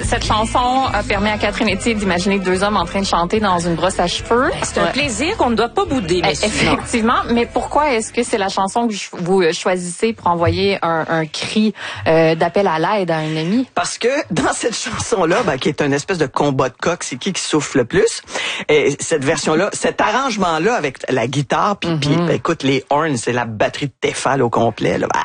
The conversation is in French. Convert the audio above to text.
cette chanson permet à Catherine Etier d'imaginer deux hommes en train de chanter dans une brosse à cheveux. C'est un plaisir qu'on ne doit pas bouder, messieurs. Effectivement, mais pourquoi est-ce que c'est la chanson que vous choisissez pour envoyer un cri d'appel à l'aide à un ami? Parce que dans cette chanson-là, qui est une espèce de combat de coq, c'est qui souffle le plus. Et cette version-là, cet arrangement-là avec la guitare, puis écoute, les horns, c'est la batterie de Tefal au complet, là.